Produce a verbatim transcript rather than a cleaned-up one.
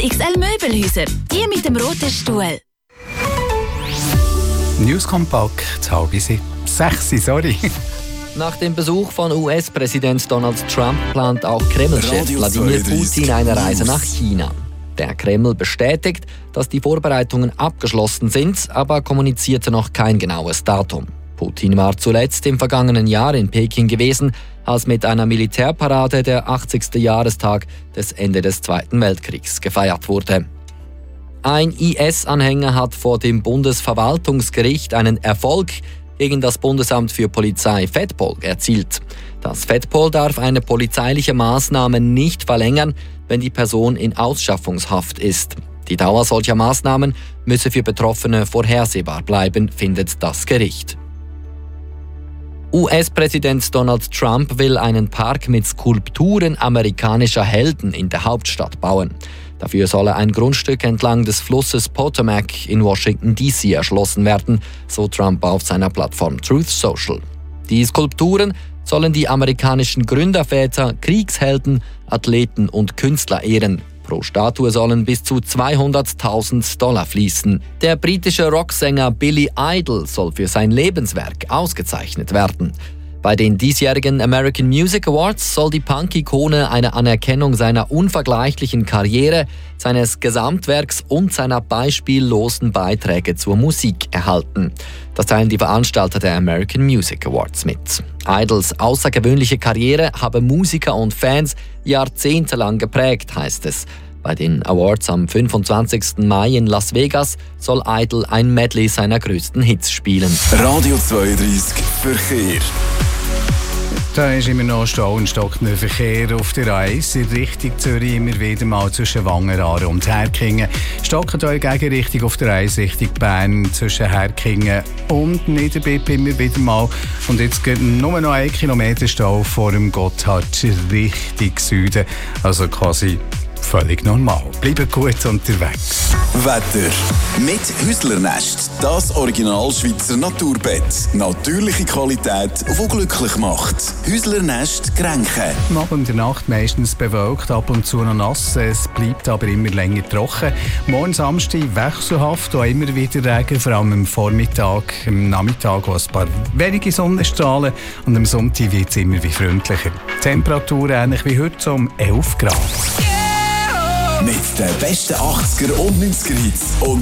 X L Möbelhäuser. Die mit dem roten Stuhl. News kompakt, halb sechs, sorry. Nach dem Besuch von U S-Präsident Donald Trump plant auch Kreml-Chef Wladimir Putin eine Reise nach China. Der Kreml bestätigt, dass die Vorbereitungen abgeschlossen sind, aber kommunizierte noch kein genaues Datum. Putin war zuletzt im vergangenen Jahr in Peking gewesen, als mit einer Militärparade der achtzigste Jahrestag des Ende des Zweiten Weltkriegs gefeiert wurde. Ein I S-Anhänger hat vor dem Bundesverwaltungsgericht einen Erfolg gegen das Bundesamt für Polizei Fedpol erzielt. Das Fedpol darf eine polizeiliche Maßnahme nicht verlängern, wenn die Person in Ausschaffungshaft ist. Die Dauer solcher Maßnahmen müsse für Betroffene vorhersehbar bleiben, findet das Gericht. U S-Präsident Donald Trump will einen Park mit Skulpturen amerikanischer Helden in der Hauptstadt bauen. Dafür solle ein Grundstück entlang des Flusses Potomac in Washington D C erschlossen werden, so Trump auf seiner Plattform Truth Social. Die Skulpturen sollen die amerikanischen Gründerväter, Kriegshelden, Athleten und Künstler ehren. Pro Statue sollen bis zu zweihunderttausend Dollar fließen. Der britische Rocksänger Billy Idol soll für sein Lebenswerk ausgezeichnet werden. Bei den diesjährigen American Music Awards soll die Punk-Ikone eine Anerkennung seiner unvergleichlichen Karriere, seines Gesamtwerks und seiner beispiellosen Beiträge zur Musik erhalten. Das teilen die Veranstalter der American Music Awards mit. Idols außergewöhnliche Karriere habe Musiker und Fans jahrzehntelang geprägt, heißt es. Bei den Awards am fünfundzwanzigsten Mai in Las Vegas soll Idol ein Medley seiner größten Hits spielen. Radio zweiunddreissig Verkehr. Da ist immer noch Stau und stockender Verkehr auf der A eins in Richtung Zürich, immer wieder mal zwischen Wangeraaru und Herkingen. Stockt euch Gegenrichtung auf der A eins Richtung Bern zwischen Herkingen und Niederbipp immer wieder mal. Und jetzt geht nur noch ein Kilometer Stau vor dem Gotthard Richtung Süden, also quasi völlig normal. Bleibt gut unterwegs. Wetter. Mit Häuslernest. Das Original Schweizer Naturbett. Natürliche Qualität, die glücklich macht. Häuslernest Grenchen. Am Abend und der Nacht meistens bewölkt, ab und zu noch nass. Es bleibt aber immer länger trocken. Morgen Samstag wechselhaft, auch immer wieder Regen, vor allem am Vormittag, am Nachmittag auch ein paar wenige Sonnenstrahlen. Und am Sonntag wird es immer wie freundlicher. Temperatur ähnlich wie heute, so um elf Grad. Mit den besten achtziger und neunziger Hits und